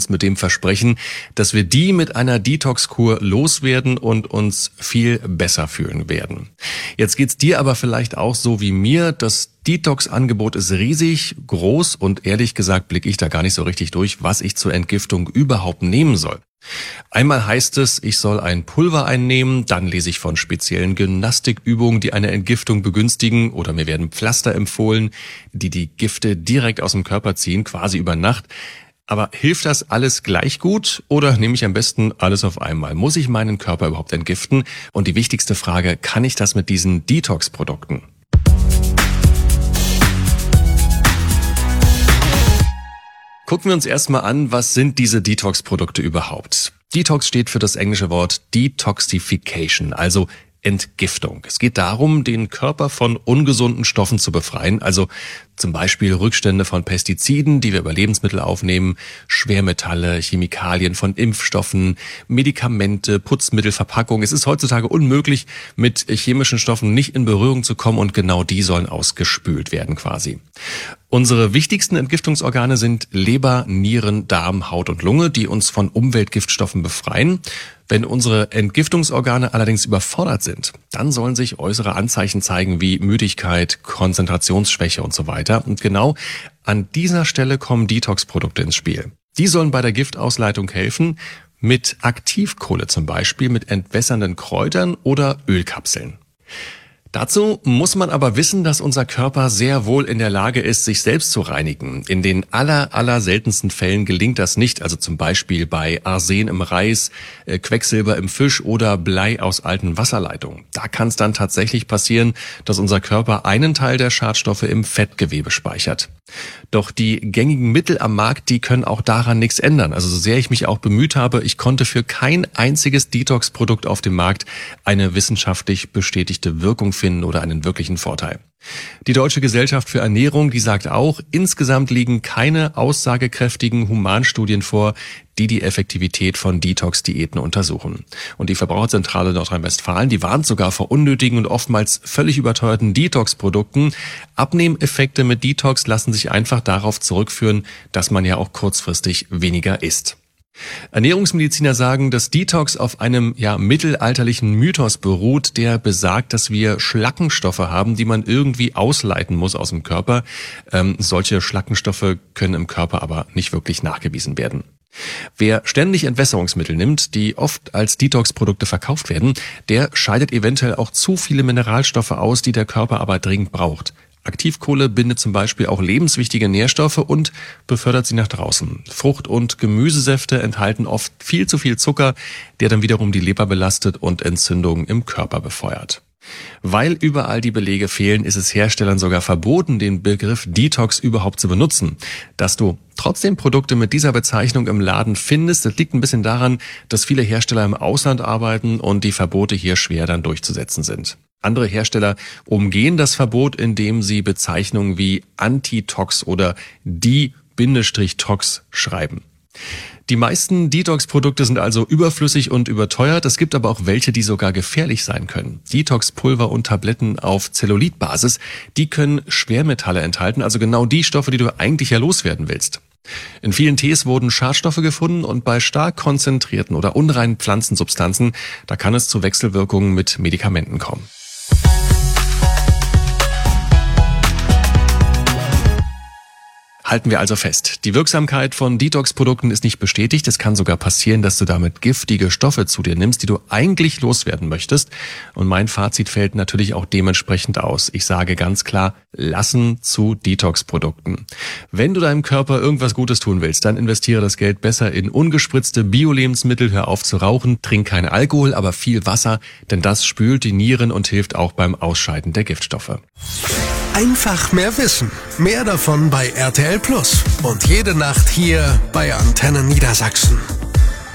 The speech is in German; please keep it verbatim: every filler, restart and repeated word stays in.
uns mit dem Versprechen, dass wir die mit einer Detox-Kur loswerden und uns viel besser fühlen werden. Jetzt geht's dir aber vielleicht auch so wie mir. Das Detox-Angebot ist riesig, groß und ehrlich gesagt blicke ich da gar nicht so richtig durch, was ich zur Entgiftung überhaupt nehmen soll. Einmal heißt es, ich soll ein Pulver einnehmen, dann lese ich von speziellen Gymnastikübungen, die eine Entgiftung begünstigen, oder mir werden Pflaster empfohlen, die die Gifte direkt aus dem Körper ziehen, quasi über Nacht. Aber hilft das alles gleich gut oder nehme ich am besten alles auf einmal? Muss ich meinen Körper überhaupt entgiften? Und die wichtigste Frage, kann ich das mit diesen Detox-Produkten? Gucken wir uns erstmal an, was sind diese Detox-Produkte überhaupt? Detox steht für das englische Wort Detoxification, also Entgiftung. Es geht darum, den Körper von ungesunden Stoffen zu befreien, also zum Beispiel Rückstände von Pestiziden, die wir über Lebensmittel aufnehmen, Schwermetalle, Chemikalien von Impfstoffen, Medikamente, Putzmittel, Verpackungen. Es ist heutzutage unmöglich, mit chemischen Stoffen nicht in Berührung zu kommen und genau die sollen ausgespült werden quasi. Unsere wichtigsten Entgiftungsorgane sind Leber, Nieren, Darm, Haut und Lunge, die uns von Umweltgiftstoffen befreien. Wenn unsere Entgiftungsorgane allerdings überfordert sind, dann sollen sich äußere Anzeichen zeigen wie Müdigkeit, Konzentrationsschwäche und so weiter. Und genau an dieser Stelle kommen Detox-Produkte ins Spiel. Die sollen bei der Giftausleitung helfen, mit Aktivkohle zum Beispiel, mit entwässernden Kräutern oder Ölkapseln. Dazu muss man aber wissen, dass unser Körper sehr wohl in der Lage ist, sich selbst zu reinigen. In den aller, aller seltensten Fällen gelingt das nicht, also zum Beispiel bei Arsen im Reis, Quecksilber im Fisch oder Blei aus alten Wasserleitungen. Da kann es dann tatsächlich passieren, dass unser Körper einen Teil der Schadstoffe im Fettgewebe speichert. Doch die gängigen Mittel am Markt, die können auch daran nichts ändern. Also so sehr ich mich auch bemüht habe, ich konnte für kein einziges Detox-Produkt auf dem Markt eine wissenschaftlich bestätigte Wirkung finden oder einen wirklichen Vorteil. Die Deutsche Gesellschaft für Ernährung, die sagt auch, insgesamt liegen keine aussagekräftigen Humanstudien vor, die die Effektivität von Detox-Diäten untersuchen. Und die Verbraucherzentrale Nordrhein-Westfalen, die warnt sogar vor unnötigen und oftmals völlig überteuerten Detox-Produkten. Abnehmeffekte mit Detox lassen sich einfach darauf zurückführen, dass man ja auch kurzfristig weniger isst. Ernährungsmediziner sagen, dass Detox auf einem ja mittelalterlichen Mythos beruht, der besagt, dass wir Schlackenstoffe haben, die man irgendwie ausleiten muss aus dem Körper. Ähm, solche Schlackenstoffe können im Körper aber nicht wirklich nachgewiesen werden. Wer ständig Entwässerungsmittel nimmt, die oft als Detox-Produkte verkauft werden, der scheidet eventuell auch zu viele Mineralstoffe aus, die der Körper aber dringend braucht. Aktivkohle bindet zum Beispiel auch lebenswichtige Nährstoffe und befördert sie nach draußen. Frucht- und Gemüsesäfte enthalten oft viel zu viel Zucker, der dann wiederum die Leber belastet und Entzündungen im Körper befeuert. Weil überall die Belege fehlen, ist es Herstellern sogar verboten, den Begriff Detox überhaupt zu benutzen. Dass du trotzdem Produkte mit dieser Bezeichnung im Laden findest, das liegt ein bisschen daran, dass viele Hersteller im Ausland arbeiten und die Verbote hier schwer dann durchzusetzen sind. Andere Hersteller umgehen das Verbot, indem sie Bezeichnungen wie Antitox oder Die-Tox schreiben. Die meisten Detox-Produkte sind also überflüssig und überteuert. Es gibt aber auch welche, die sogar gefährlich sein können. Detox-Pulver und Tabletten auf Zellulitbasis, die können Schwermetalle enthalten, also genau die Stoffe, die du eigentlich ja loswerden willst. In vielen Tees wurden Schadstoffe gefunden und bei stark konzentrierten oder unreinen Pflanzensubstanzen, da kann es zu Wechselwirkungen mit Medikamenten kommen. Halten wir also fest, die Wirksamkeit von Detox-Produkten ist nicht bestätigt. Es kann sogar passieren, dass du damit giftige Stoffe zu dir nimmst, die du eigentlich loswerden möchtest. Und mein Fazit fällt natürlich auch dementsprechend aus. Ich sage ganz klar, lassen zu Detox-Produkten. Wenn du deinem Körper irgendwas Gutes tun willst, dann investiere das Geld besser in ungespritzte Bio-Lebensmittel, hör auf zu rauchen, trink keinen Alkohol, aber viel Wasser, denn das spült die Nieren und hilft auch beim Ausscheiden der Giftstoffe. Einfach mehr wissen. Mehr davon bei R T L Plus. Und jede Nacht hier bei Antenne Niedersachsen.